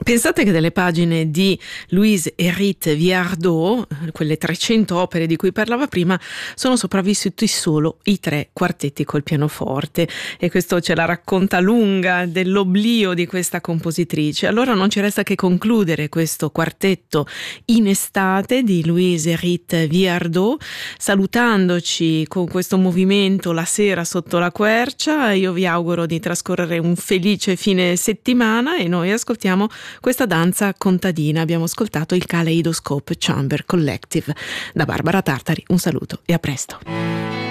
Pensate che delle pagine di Louise-Hérite Viardot, quelle 300 opere di cui parlava prima, sono sopravvissuti solo i 3 quartetti col pianoforte, e questo ce la racconta lunga dell'oblio di questa compositrice. Allora non ci resta che concludere questo quartetto in estate di Louise-Hérite Viardot, salutandoci con questo movimento La sera sotto la quercia. Io vi auguro di trascorrere un felice fine settimana e noi ascoltiamo questa danza contadina. Abbiamo ascoltato il Kaleidoscope Chamber Collective. Da Barbara Tartari un saluto e a presto.